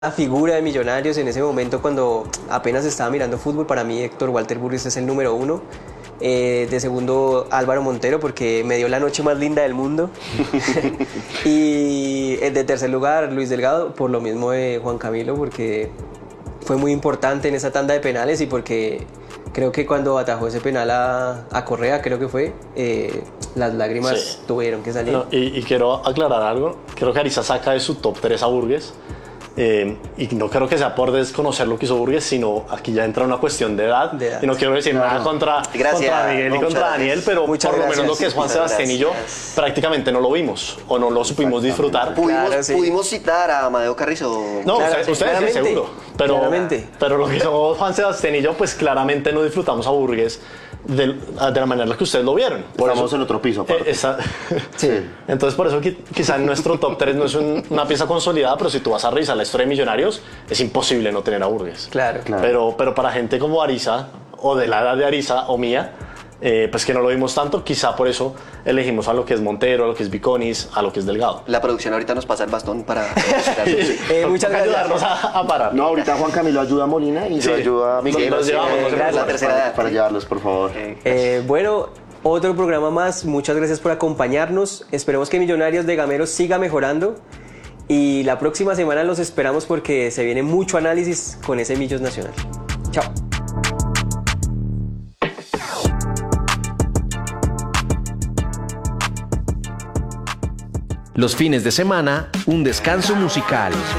La figura de Millonarios en ese momento cuando apenas estaba mirando fútbol, para mí Héctor Walter Burris es el número uno. De segundo Álvaro Montero porque me dio la noche más linda del mundo. Y de tercer lugar Luis Delgado por lo mismo de Juan Camilo porque fue muy importante en esa tanda de penales y porque creo que cuando atajó ese penal a Correa, creo que fue, las lágrimas tuvieron que salir. No, y quiero aclarar algo, creo que Ariza saca de su top 3 a Burgues. Y no creo que sea por desconocer lo que hizo Burgues, sino aquí ya entra una cuestión de edad. Y no quiero decir nada contra Miguel y contra Daniel, pero por lo menos lo que es Juan Sebastián y yo prácticamente no lo vimos o no lo supimos disfrutar. ¿Pudimos citar a Amadeo Carrizo? No, ustedes sí, seguro. Pero lo que somos Juan Sebastián y yo, pues claramente no disfrutamos a Burgues de la manera en la que ustedes lo vieron. Estamos en otro piso. Sí. Entonces por eso quizá en nuestro top 3 no es una pieza consolidada, pero si tú vas a revisar la historia de Millonarios, es imposible no tener a Burgues. Claro. Pero para gente como Ariza, o de la edad de Ariza o mía, pues que no lo vimos tanto, quizá por eso elegimos a lo que es Montero, a lo que es Viconis, a lo que es Delgado. La producción ahorita nos pasa el bastón para muchas gracias. Ayudarnos a parar. No, ahorita Juan Camilo ayuda a Molina y yo ayudo a Miguel. Nos llevamos, la tercera edad. Para llevarlos, por favor. Bueno, otro programa más. Muchas gracias por acompañarnos. Esperemos que Millonarios de Gameros siga mejorando. Y la próxima semana los esperamos porque se viene mucho análisis con ese Millos Nacional. Chao. Los fines de semana, un descanso musical.